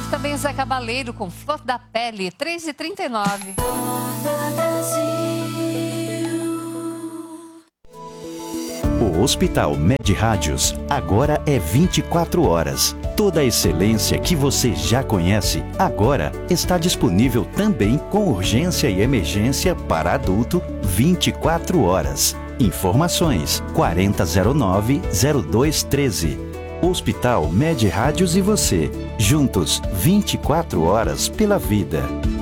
teve também o Zé Cabaleiro com Flor da Pele, 3h39. O Hospital Med Rádios agora é 24 horas. Toda a excelência que você já conhece, agora está disponível também com urgência e emergência para adulto 24 horas. Informações 4009-0213. Hospital Med Rádios e você, juntos 24 horas pela vida.